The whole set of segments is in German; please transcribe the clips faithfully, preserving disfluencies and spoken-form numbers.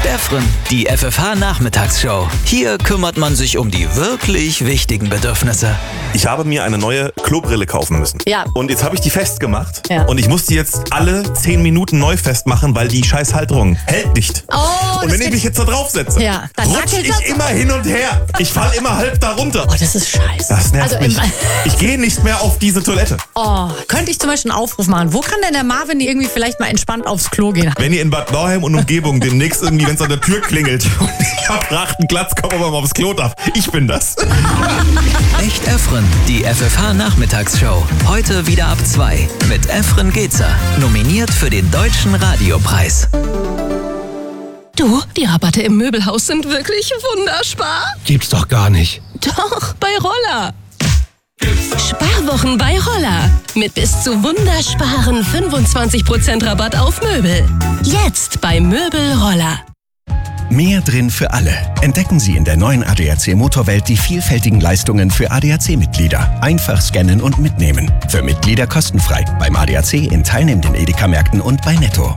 Echt Efren, die F F H-Nachmittagsshow. Hier kümmert man sich um die wirklich wichtigen Bedürfnisse. Ich habe mir eine neue Klobrille kaufen müssen. Ja. Und jetzt habe ich die festgemacht. Ja. Und ich muss die jetzt alle zehn Minuten neu festmachen, weil die scheiß Halterung hält nicht. Oh, und wenn ich mich jetzt da drauf setze, ja, dann rutsche wackelt ich das. immer hin und her. Ich falle immer halb da runter. Oh, das ist scheiße. Das nervt Also mich. im- Ich gehe nicht mehr auf diese Toilette. Oh, könnte ich zum Beispiel einen Aufruf machen. Wo kann denn der Marvin irgendwie vielleicht mal entspannt aufs Klo gehen? Wenn ihr in Bad Nauheim und Umgebung demnächst irgendwie, wenn es an der Tür klingelt und ich hab einen Glatzkopf, ob man mal aufs Klo darf. Ich bin das. Echt Efren, die F F H-Nachmittagsshow. Heute wieder ab zwei mit Efren Gezer. Nominiert für den Deutschen Radiopreis. Du, die Rabatte im Möbelhaus sind wirklich wunderspar. Gibt's doch gar nicht. Doch, bei Roller. Sparwochen bei Roller. Mit bis zu wundersparen fünfundzwanzig Prozent Rabatt auf Möbel. Jetzt bei Möbel Roller. Mehr drin für alle. Entdecken Sie in der neuen A D A C Motorwelt die vielfältigen Leistungen für A D A C-Mitglieder. Einfach scannen und mitnehmen. Für Mitglieder kostenfrei. Beim A D A C in teilnehmenden Edeka-Märkten und bei Netto.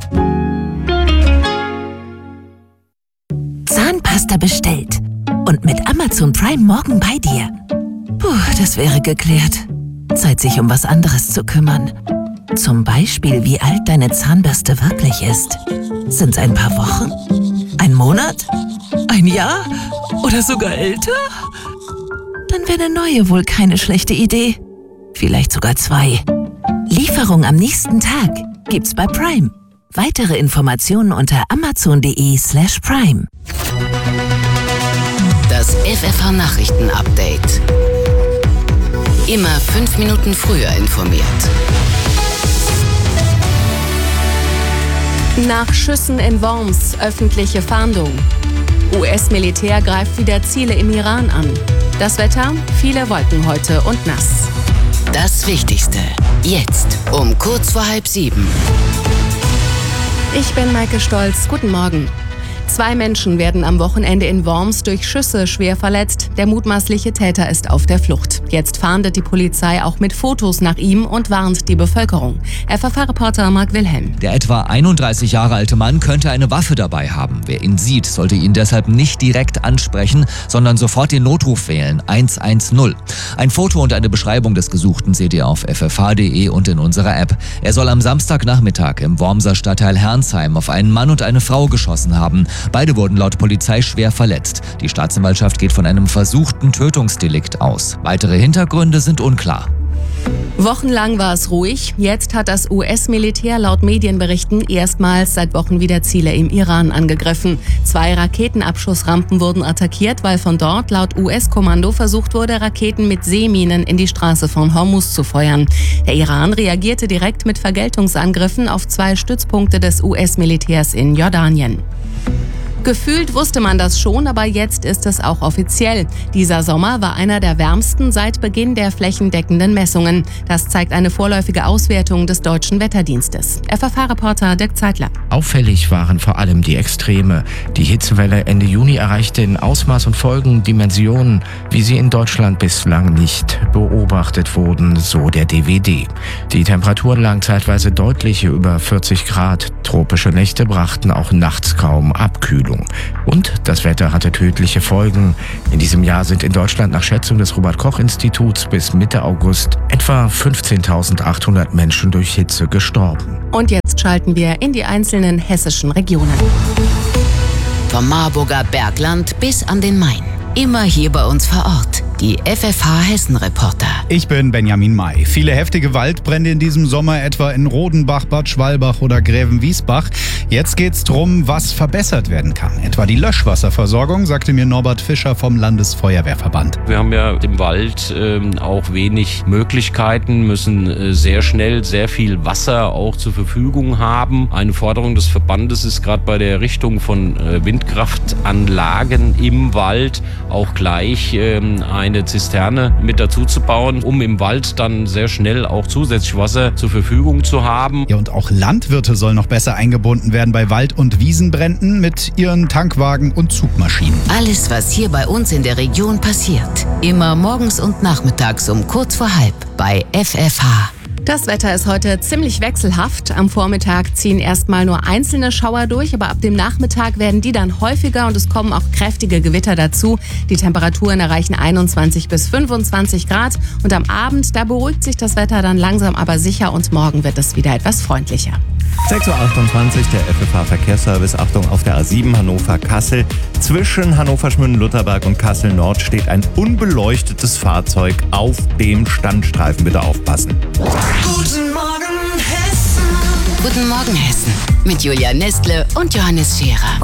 Zahnpasta bestellt. Und mit Amazon Prime morgen bei dir. Puh, das wäre geklärt. Zeit, sich um was anderes zu kümmern. Zum Beispiel, wie alt deine Zahnbürste wirklich ist. Sind's ein paar Wochen? Ein Monat? Ein Jahr? Oder sogar älter? Dann wäre eine neue wohl keine schlechte Idee. Vielleicht sogar zwei. Lieferung am nächsten Tag gibt's bei Prime. Weitere Informationen unter amazon.de slash prime. Das F F H-Nachrichten-Update. Immer fünf Minuten früher informiert. Nach Schüssen in Worms, öffentliche Fahndung. U S-Militär greift wieder Ziele im Iran an. Das Wetter, viele Wolken heute und nass. Das Wichtigste. Jetzt um kurz vor halb sieben. Ich bin Maike Stolz. Guten Morgen. Zwei Menschen werden am Wochenende in Worms durch Schüsse schwer verletzt. Der mutmaßliche Täter ist auf der Flucht. Jetzt fahndet die Polizei auch mit Fotos nach ihm und warnt die Bevölkerung. F F H-Reporter Marc Wilhelm. Der etwa einunddreißig Jahre alte Mann könnte eine Waffe dabei haben. Wer ihn sieht, sollte ihn deshalb nicht direkt ansprechen, sondern sofort den Notruf wählen, eins eins null. Ein Foto und eine Beschreibung des Gesuchten seht ihr auf f f h punkt d e und in unserer App. Er soll am Samstagnachmittag im Wormser Stadtteil Herrnsheim auf einen Mann und eine Frau geschossen haben. Beide wurden laut Polizei schwer verletzt. Die Staatsanwaltschaft geht von einem versuchten Tötungsdelikt aus. Weitere Hintergründe sind unklar. Wochenlang war es ruhig. Jetzt hat das U S-Militär laut Medienberichten erstmals seit Wochen wieder Ziele im Iran angegriffen. Zwei Raketenabschussrampen wurden attackiert, weil von dort laut U S-Kommando versucht wurde, Raketen mit Seeminen in die Straße von Hormuz zu feuern. Der Iran reagierte direkt mit Vergeltungsangriffen auf zwei Stützpunkte des U S-Militärs in Jordanien. Gefühlt wusste man das schon, aber jetzt ist es auch offiziell. Dieser Sommer war einer der wärmsten seit Beginn der flächendeckenden Messungen. Das zeigt eine vorläufige Auswertung des Deutschen Wetterdienstes. F F H-Reporter Dirk Zeitler. Auffällig waren vor allem die Extreme. Die Hitzewelle Ende Juni erreichte in Ausmaß und Folgen Dimensionen, wie sie in Deutschland bislang nicht beobachtet wurden, so der D W D. Die Temperaturen lagen zeitweise deutlich über vierzig Grad. Tropische Nächte brachten auch nachts kaum Abkühlung. Und das Wetter hatte tödliche Folgen. In diesem Jahr sind in Deutschland nach Schätzung des Robert-Koch-Instituts bis Mitte August etwa fünfzehntausendachthundert Menschen durch Hitze gestorben. Und jetzt schalten wir in die einzelnen hessischen Regionen. Vom Marburger Bergland bis an den Main. Immer hier bei uns vor Ort. Die F F H-Hessen-Reporter. Ich bin Benjamin May. Viele heftige Waldbrände in diesem Sommer, etwa in Rodenbach, Bad Schwalbach oder Grävenwiesbach. Jetzt geht's drum, was verbessert werden kann. Etwa die Löschwasserversorgung, sagte mir Norbert Fischer vom Landesfeuerwehrverband. Wir haben ja im Wald äh, auch wenig Möglichkeiten, müssen äh, sehr schnell sehr viel Wasser auch zur Verfügung haben. Eine Forderung des Verbandes ist gerade bei der Errichtung von äh, Windkraftanlagen im Wald auch gleich äh, eine Zisterne mit dazu zu bauen, um im Wald dann sehr schnell auch zusätzlich Wasser zur Verfügung zu haben. Ja, und auch Landwirte sollen noch besser eingebunden werden bei Wald- und Wiesenbränden mit ihren Tankwagen und Zugmaschinen. Alles, was hier bei uns in der Region passiert. Immer morgens und nachmittags um kurz vor halb bei F F H. Das Wetter ist heute ziemlich wechselhaft. Am Vormittag ziehen erstmal nur einzelne Schauer durch, aber ab dem Nachmittag werden die dann häufiger und es kommen auch kräftige Gewitter dazu. Die Temperaturen erreichen einundzwanzig bis fünfundzwanzig Grad und am Abend, da beruhigt sich das Wetter dann langsam aber sicher und morgen wird es wieder etwas freundlicher. sechs Uhr achtundzwanzig, der F F H-Verkehrsservice. Achtung, auf der A sieben Hannover-Kassel. Zwischen Hannover-Schmünden-Lutherberg und Kassel-Nord steht ein unbeleuchtetes Fahrzeug auf dem Standstreifen. Bitte aufpassen. Guten Morgen, Hessen. Guten Morgen, Hessen. Mit Julia Nestle und Johannes Scherer.